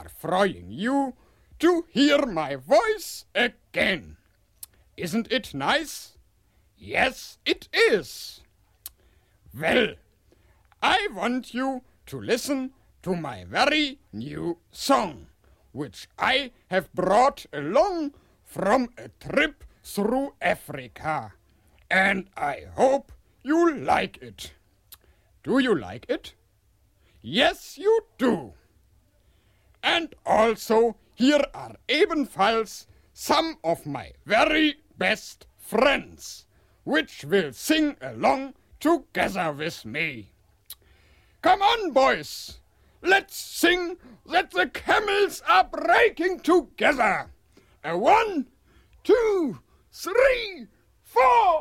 freeing you to hear my voice again. Isn't it nice? Yes, it is. Well, I want you to listen to my very new song, which I have brought along from a trip through Africa, and I hope you like it. Do you like it? Yes, you do. And also, here are ebenfalls some of my very best friends, which will sing along together with me. Come on, boys, let's sing that the camels are breaking together. 1, 2, 3, 4.